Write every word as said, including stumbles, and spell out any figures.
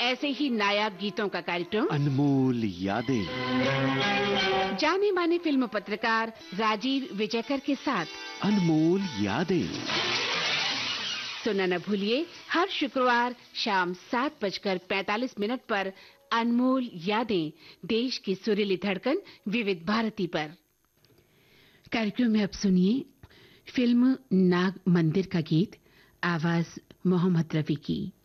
ऐसे ही नायाब गीतों का कार्यक्रम अनमोल यादें। जाने माने फिल्म पत्रकार राजीव विजयकर के साथ अनमोल यादें सुनना न भूलिए हर शुक्रवार शाम सात बजकर पैंतालीस मिनट पर अनमोल यादें, देश की सुरीली धड़कन विविध भारती पर। कार्यक्रम में अब सुनिए फिल्म नाग मंदिर का गीत, आवाज मोहम्मद रफी की।